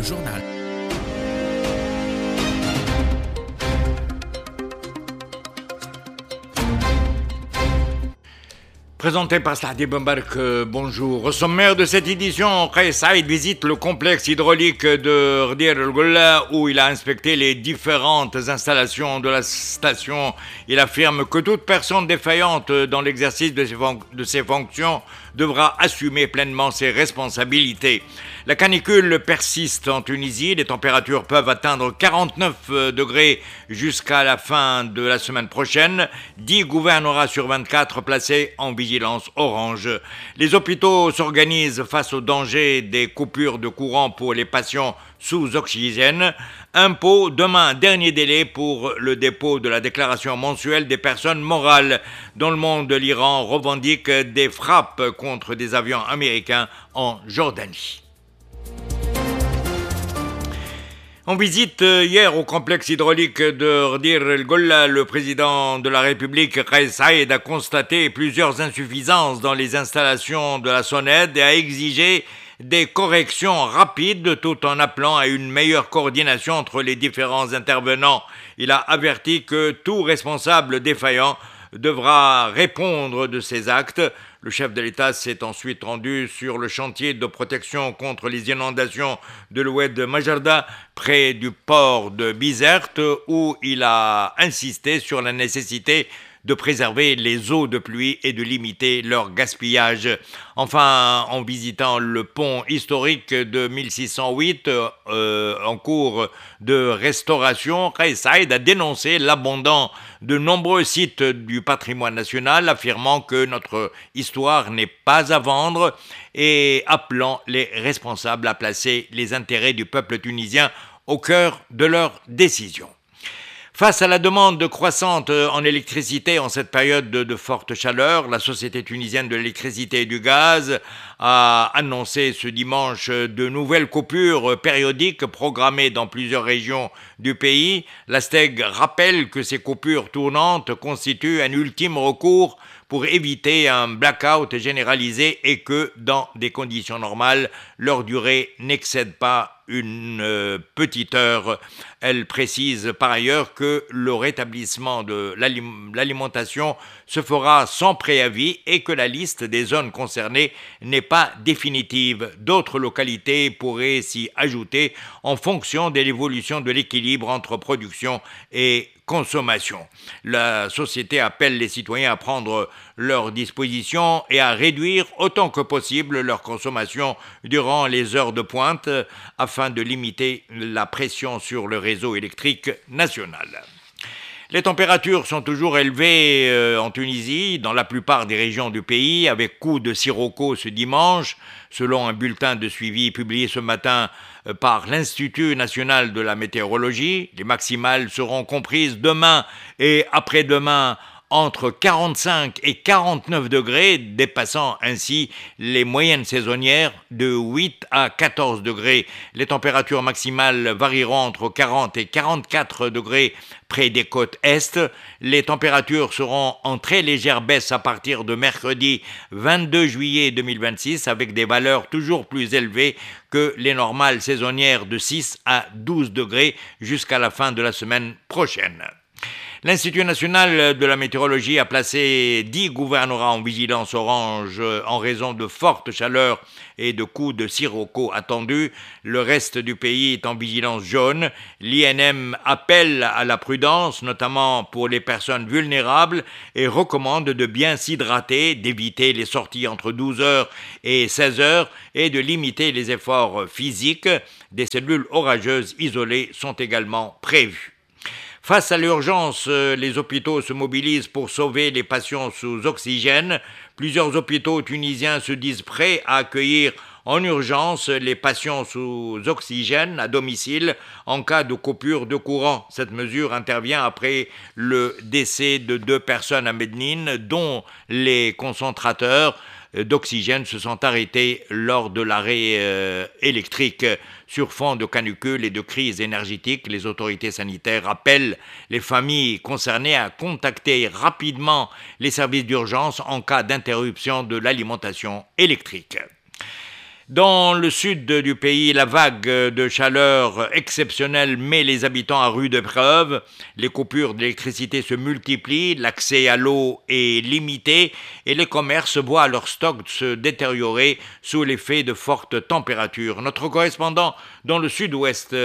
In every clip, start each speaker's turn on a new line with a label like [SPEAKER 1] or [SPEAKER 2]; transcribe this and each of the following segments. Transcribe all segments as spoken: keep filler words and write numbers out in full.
[SPEAKER 1] journal. Présenté par Slahdi Bambark, bonjour. Au sommaire de cette édition, Kais Saïd visite le complexe hydraulique de Rdir El Golla où il a inspecté les différentes installations de la station. Il affirme que toute personne défaillante dans l'exercice de ses, fon- de ses fonctions devra assumer pleinement ses responsabilités. La canicule persiste en Tunisie, les températures peuvent atteindre quarante-neuf degrés jusqu'à la fin de la semaine prochaine. dix gouvernorats sur vingt-quatre placés en vigilance orange. Les hôpitaux s'organisent face au danger des coupures de courant pour les patients sous oxygène. Impôt, demain, dernier délai pour le dépôt de la déclaration mensuelle des personnes morales. Dans le monde, l'Iran revendique des frappes contre des avions américains en Jordanie. En visite hier au complexe hydraulique de Rdir El Golla, le président de la République, Kais Saïd, a constaté plusieurs insuffisances dans les installations de la SONED et a exigé des corrections rapides tout en appelant à une meilleure coordination entre les différents intervenants. Il a averti que tout responsable défaillant devra répondre de ses actes. Le chef de l'État s'est ensuite rendu sur le chantier de protection contre les inondations de l'oued de Majarda, près du port de Bizerte, où il a insisté sur la nécessité de préserver les eaux de pluie et de limiter leur gaspillage. Enfin, en visitant le pont historique de mille six cent huit, euh, en cours de restauration, Kais Saïd a dénoncé l'abandon de nombreux sites du patrimoine national, affirmant que notre histoire n'est pas à vendre et appelant les responsables à placer les intérêts du peuple tunisien au cœur de leurs décisions. Face à la demande croissante en électricité en cette période de, de forte chaleur, la Société tunisienne de l'électricité et du gaz a annoncé ce dimanche de nouvelles coupures périodiques programmées dans plusieurs régions du pays. La STEG rappelle que ces coupures tournantes constituent un ultime recours pour éviter un blackout généralisé et que, dans des conditions normales, leur durée n'excède pas une euh, petite heure. Elle précise par ailleurs que le rétablissement de l'alim- l'alimentation se fera sans préavis et que la liste des zones concernées n'est pas définitive. D'autres localités pourraient s'y ajouter en fonction de l'évolution de l'équilibre entre production et consommation. La société appelle les citoyens à prendre leurs dispositions et à réduire autant que possible leur consommation durant les heures de pointe afin de limiter la pression sur le réseau électrique national. Les températures sont toujours élevées euh, en Tunisie, dans la plupart des régions du pays, avec coup de sirocco ce dimanche. Selon un bulletin de suivi publié ce matin euh, par l'Institut national de la météorologie, les maximales seront comprises demain et après-demain entre quarante-cinq et quarante-neuf degrés, dépassant ainsi les moyennes saisonnières de huit à quatorze degrés. Les températures maximales varieront entre quarante et quarante-quatre degrés près des côtes est. Les températures seront en très légère baisse à partir de mercredi vingt-deux juillet deux mille vingt-six, avec des valeurs toujours plus élevées que les normales saisonnières de six à douze degrés jusqu'à la fin de la semaine prochaine. L'Institut national de la météorologie a placé dix gouvernorats en vigilance orange en raison de fortes chaleurs et de coups de sirocco attendus. Le reste du pays est en vigilance jaune. L'I N M appelle à la prudence, notamment pour les personnes vulnérables, et recommande de bien s'hydrater, d'éviter les sorties entre douze heures et seize heures et de limiter les efforts physiques. Des cellules orageuses isolées sont également prévues. Face à l'urgence, les hôpitaux se mobilisent pour sauver les patients sous oxygène. Plusieurs hôpitaux tunisiens se disent prêts à accueillir en urgence les patients sous oxygène à domicile en cas de coupure de courant. Cette mesure intervient après le décès de deux personnes à Médine, dont les concentrateurs d'oxygène se sont arrêtés lors de l'arrêt euh, électrique. Sur fond de canicule et de crise énergétique, les autorités sanitaires appellent les familles concernées à contacter rapidement les services d'urgence en cas d'interruption de l'alimentation électrique. Dans le sud du pays, la vague de chaleur exceptionnelle met les habitants à rude épreuve. Les coupures d'électricité se multiplient, l'accès à l'eau est limité et les commerces voient leur stock se détériorer sous l'effet de fortes températures. Notre correspondant dans le sud-ouest,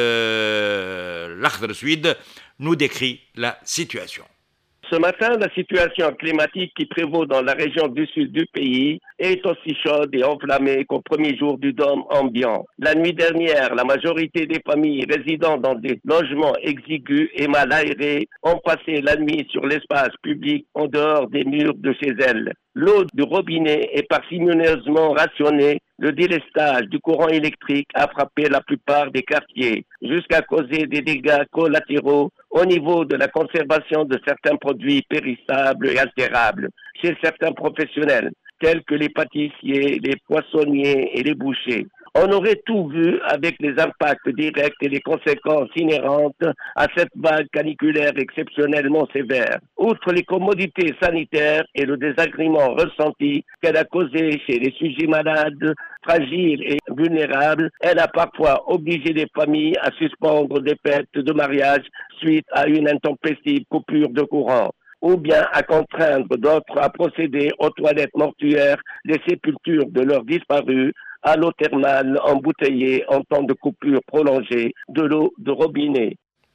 [SPEAKER 1] euh, l'Akhdar Suid, nous décrit la situation.
[SPEAKER 2] Ce matin, la situation climatique qui prévaut dans la région du sud du pays est aussi chaude et enflammée qu'au premier jour du dôme ambiant. La nuit dernière, la majorité des familles résidant dans des logements exigus et mal aérés ont passé la nuit sur l'espace public en dehors des murs de chez elles. L'eau du robinet est parcimonieusement rationnée. Le délestage du courant électrique a frappé la plupart des quartiers, jusqu'à causer des dégâts collatéraux au niveau de la conservation de certains produits périssables et altérables chez certains professionnels, tels que les pâtissiers, les poissonniers et les bouchers. On aurait tout vu avec les impacts directs et les conséquences inhérentes à cette vague caniculaire exceptionnellement sévère. Outre les commodités sanitaires et le désagrément ressenti qu'elle a causé chez les sujets malades, fragiles et vulnérables, elle a parfois obligé les familles à suspendre des fêtes de mariage suite à une intempestive coupure de courant, ou bien à contraindre d'autres à procéder aux toilettes mortuaires, les sépultures de leurs disparus, à l'eau thermale embouteillée en temps de coupure prolongée de l'eau de robinet.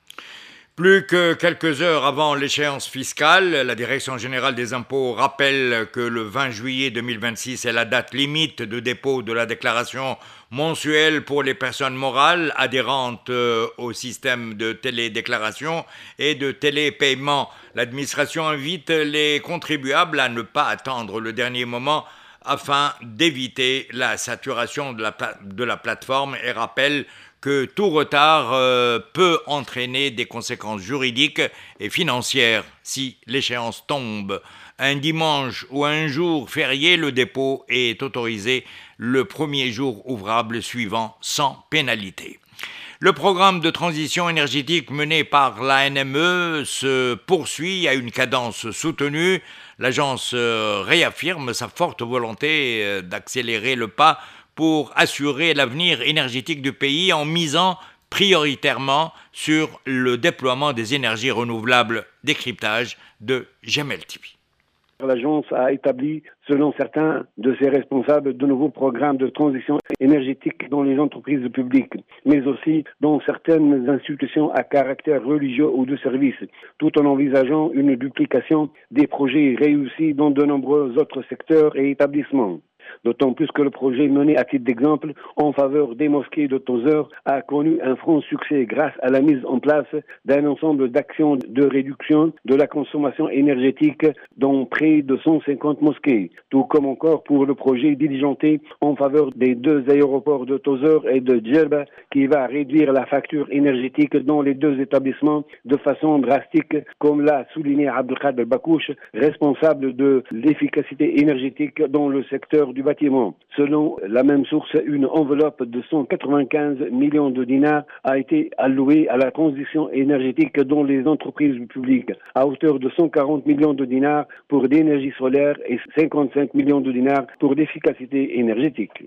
[SPEAKER 1] Plus que quelques heures avant l'échéance fiscale, la Direction générale des impôts rappelle que le vingt juillet deux mille vingt-six est la date limite de dépôt de la déclaration mensuelle pour les personnes morales adhérentes au système de télédéclaration et de télépaiement. L'administration invite les contribuables à ne pas attendre le dernier moment afin d'éviter la saturation de la, de la plateforme et rappelle que tout retard euh, peut entraîner des conséquences juridiques et financières. Si l'échéance tombe un dimanche ou un jour férié, le dépôt est autorisé le premier jour ouvrable suivant sans pénalité. Le programme de transition énergétique mené par l'A N M E se poursuit à une cadence soutenue. L'agence réaffirme sa forte volonté d'accélérer le pas pour assurer l'avenir énergétique du pays en misant prioritairement sur le déploiement des énergies renouvelables. Décryptage de Jamel Tibi.
[SPEAKER 3] L'agence a établi, selon certains de ses responsables, de nouveaux programmes de transition énergétique dans les entreprises publiques, mais aussi dans certaines institutions à caractère religieux ou de service, tout en envisageant une duplication des projets réussis dans de nombreux autres secteurs et établissements. D'autant plus que le projet mené à titre d'exemple en faveur des mosquées de Tozeur a connu un franc succès grâce à la mise en place d'un ensemble d'actions de réduction de la consommation énergétique dans près de cent cinquante mosquées, tout comme encore pour le projet diligenté en faveur des deux aéroports de Tozeur et de Djerba qui va réduire la facture énergétique dans les deux établissements de façon drastique, comme l'a souligné Abdelkader Bakouche, responsable de l'efficacité énergétique dans le secteur du bâtiment. Selon la même source, une enveloppe de cent quatre-vingt-quinze millions de dinars a été allouée à la transition énergétique dans les entreprises publiques, à hauteur de cent quarante millions de dinars pour l'énergie solaire et cinquante-cinq millions de dinars pour l'efficacité énergétique.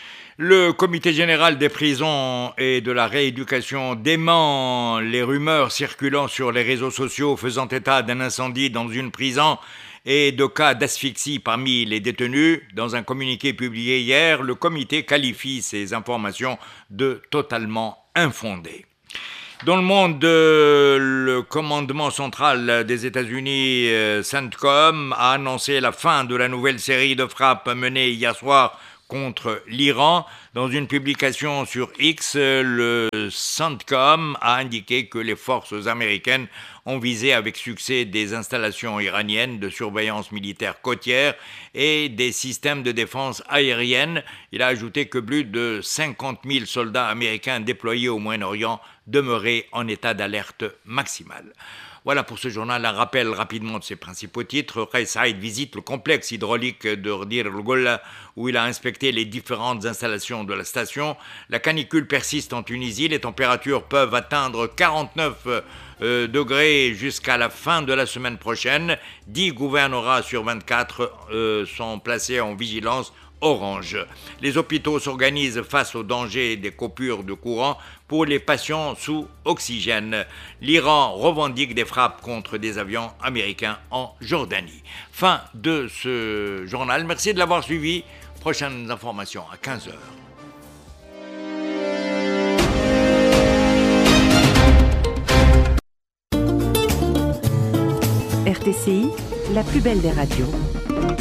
[SPEAKER 1] Le Comité général des prisons et de la rééducation dément les rumeurs circulant sur les réseaux sociaux faisant état d'un incendie dans une prison et de cas d'asphyxie parmi les détenus. Dans un communiqué publié hier, le comité qualifie ces informations de totalement infondées. Dans le monde, le commandement central des États-Unis, CENTCOM, a annoncé la fin de la nouvelle série de frappes menées hier soir contre l'Iran. Dans une publication sur X, le CENTCOM a indiqué que les forces américaines ont visé avec succès des installations iraniennes de surveillance militaire côtière et des systèmes de défense aérienne. Il a ajouté que plus de cinquante mille soldats américains déployés au Moyen-Orient demeuraient en état d'alerte maximale. Voilà pour ce journal, un rappel rapidement de ses principaux titres. Kais Saïd visite le complexe hydraulique de Rdir El Golla où il a inspecté les différentes installations de la station. La canicule persiste en Tunisie, les températures peuvent atteindre quarante-neuf euh, degrés jusqu'à la fin de la semaine prochaine. dix gouvernorats sur vingt-quatre euh, sont placés en vigilance Orange. Les hôpitaux s'organisent face au danger des coupures de courant pour les patients sous oxygène. L'Iran revendique des frappes contre des avions américains en Jordanie. Fin de ce journal. Merci de l'avoir suivi. Prochaines informations à quinze heures.
[SPEAKER 4] R T C I, la plus belle des radios.